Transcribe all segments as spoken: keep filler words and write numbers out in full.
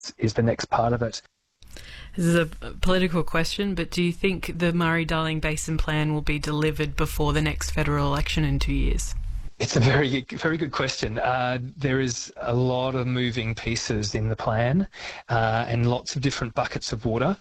is the next part of it. This is a political question, but do you think the Murray-Darling Basin Plan will be delivered before the next federal election in two years? It's a very, very good question. Uh, there is a lot of moving pieces in the plan uh, and lots of different buckets of water.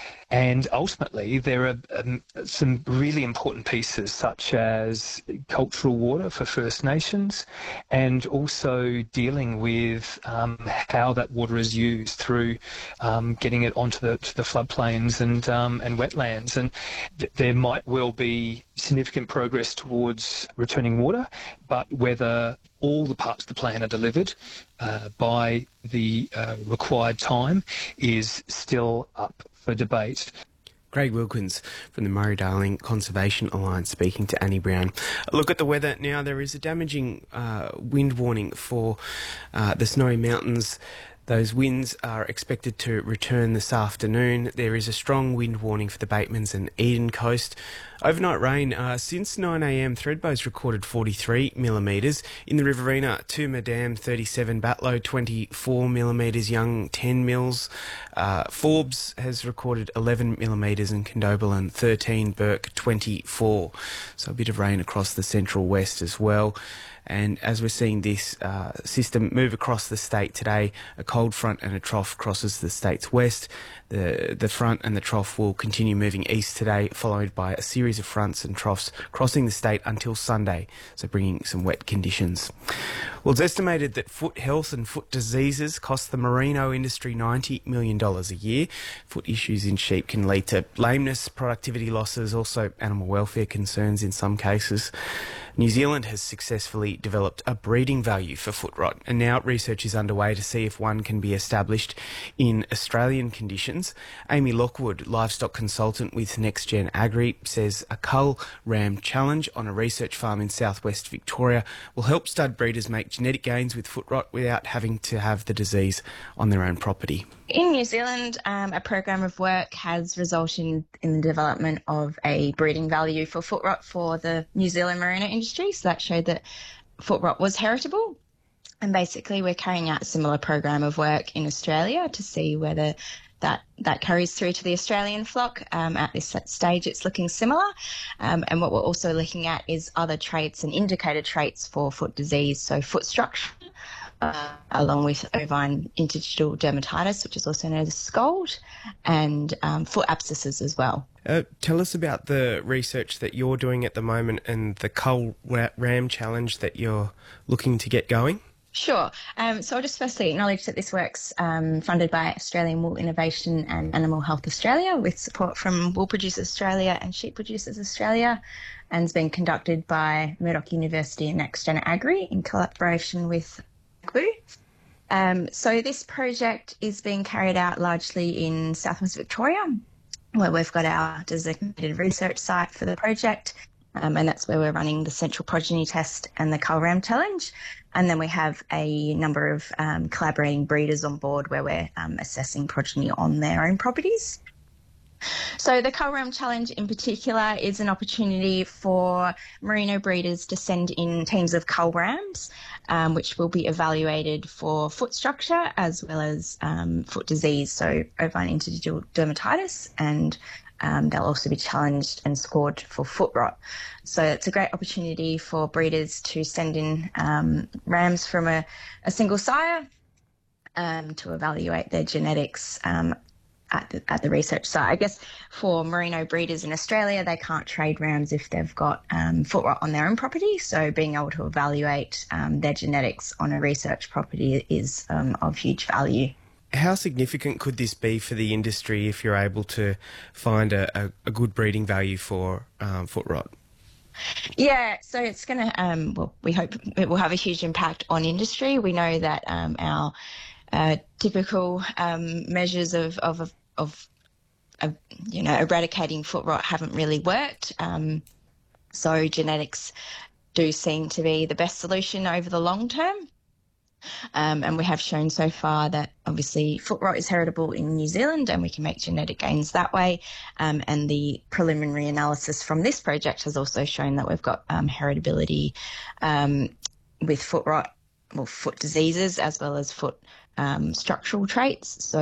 And ultimately, there are um, some really important pieces, such as cultural water for First Nations, and also dealing with um, how that water is used through um, getting it onto the, to the floodplains and um, and wetlands. And th- there might well be significant progress towards returning water, but whether all the parts of the plan are delivered uh, by the uh, required time is still up for debate. Craig Wilkins from the Murray-Darling Conservation Alliance speaking to Annie Brown. A look at the weather now. There is a damaging uh, wind warning for uh, the Snowy Mountains. Those winds are expected to return this afternoon. There is a strong wind warning for the Batemans and Eden Coast. Overnight rain uh, since nine a m. Thredbo's recorded forty-three millimetres. In the Riverina, Tooma Dam thirty-seven, Batlow twenty-four millimetres, Young ten mils. Uh, Forbes has recorded eleven millimetres and Condobolin thirteen, Burke twenty-four. So a bit of rain across the central west as well. And as we're seeing this uh, system move across the state today, a cold front and a trough crosses the state's west. The the front and the trough will continue moving east today, followed by a series of fronts and troughs crossing the state until Sunday, so bringing some wet conditions. Well, it's estimated that foot health and foot diseases cost the merino industry ninety million dollars a year. Foot issues in sheep can lead to lameness, productivity losses, also animal welfare concerns in some cases. New Zealand has successfully developed a breeding value for foot rot, and now research is underway to see if one can be established in Australian conditions. Amy Lockwood, livestock consultant with NextGen Agri, says a cull ram challenge on a research farm in southwest Victoria will help stud breeders make genetic gains with foot rot without having to have the disease on their own property. In New Zealand, um, a program of work has resulted in the development of a breeding value for foot rot for the New Zealand merino industry. So that showed that foot rot was heritable. And basically we're carrying out a similar program of work in Australia to see whether that, that carries through to the Australian flock. Um, at this stage, it's looking similar. Um, and what we're also looking at is other traits and indicator traits for foot disease, so foot structure, Uh, along with ovine interdigital dermatitis, which is also known as scald, and um, foot abscesses as well. Uh, tell us about the research that you're doing at the moment and the cull ram challenge that you're looking to get going. Sure. Um, so I'll just firstly acknowledge that this work's um, funded by Australian Wool Innovation and Animal Health Australia with support from Wool Producers Australia and Sheep Producers Australia, and has been conducted by Murdoch University and NextGen Agri in collaboration with Um, so this project is being carried out largely in southwest Victoria, where we've got our designated research site for the project, um, and that's where we're running the central progeny test and the cull ram challenge. And then we have a number of um, collaborating breeders on board where we're um, assessing progeny on their own properties. So the cull ram challenge in particular is an opportunity for merino breeders to send in teams of cull rams, um, which will be evaluated for foot structure as well as um, foot disease, so ovine interdigital dermatitis, and um, they'll also be challenged and scored for foot rot. So it's a great opportunity for breeders to send in um, rams from a, a single sire um, to evaluate their genetics um, At the, at the research site. I guess for merino breeders in Australia, they can't trade rams if they've got um, foot rot on their own property. So being able to evaluate um, their genetics on a research property is um, of huge value. How significant could this be for the industry if you're able to find a, a, a good breeding value for um, foot rot? Yeah, so it's going to, um, well, we hope it will have a huge impact on industry. We know that um, our Uh, typical um, measures of, of, of, of, you know, eradicating foot rot haven't really worked. Um, so genetics do seem to be the best solution over the long term. Um, and we have shown so far that obviously foot rot is heritable in New Zealand and we can make genetic gains that way. Um, and the preliminary analysis from this project has also shown that we've got um, heritability um, with foot rot, well, foot diseases as well as foot um, structural traits. So